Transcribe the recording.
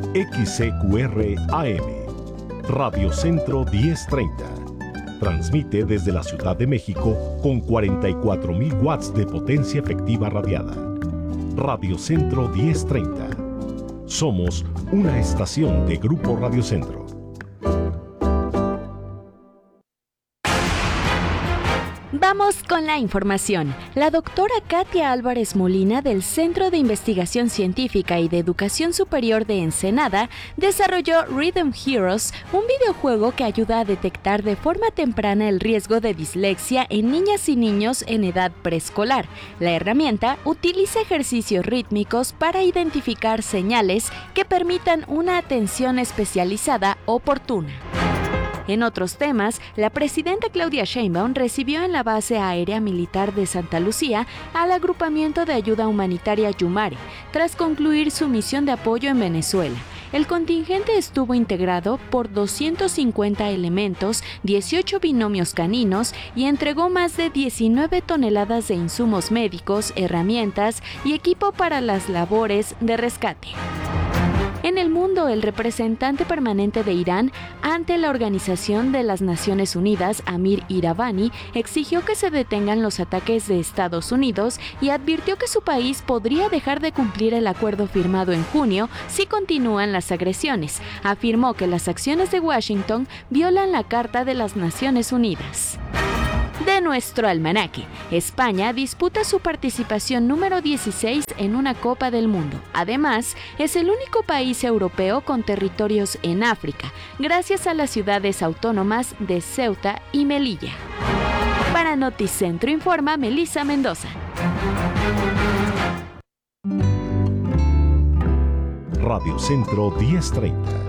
XCQR AM, Radio Centro 1030. Transmite desde la Ciudad de México con 44,000 watts de potencia efectiva radiada. Radio Centro 1030. Somos una estación de Grupo Radio Centro. Vamos con la información. La doctora Katia Álvarez Molina del Centro de Investigación Científica y de Educación Superior de Ensenada desarrolló Rhythm Heroes, un videojuego que ayuda a detectar de forma temprana el riesgo de dislexia en niñas y niños en edad preescolar. La herramienta utiliza ejercicios rítmicos para identificar señales que permitan una atención especializada oportuna. En otros temas, la presidenta Claudia Sheinbaum recibió en la base aérea militar de Santa Lucía al agrupamiento de ayuda humanitaria Yumare, tras concluir su misión de apoyo en Venezuela. El contingente estuvo integrado por 250 elementos, 18 binomios caninos y entregó más de 19 toneladas de insumos médicos, herramientas y equipo para las labores de rescate. En el mundo, el representante permanente de Irán ante la Organización de las Naciones Unidas, Amir Iravani, exigió que se detengan los ataques de Estados Unidos y advirtió que su país podría dejar de cumplir el acuerdo firmado en junio si continúan las agresiones. Afirmó que las acciones de Washington violan la Carta de las Naciones Unidas. De nuestro almanaque, España disputa su participación número 16 en una Copa del Mundo. Además, es el único país europeo con territorios en África, gracias a las ciudades autónomas de Ceuta y Melilla. Para Noticentro informa Melissa Mendoza. Radio Centro 1030.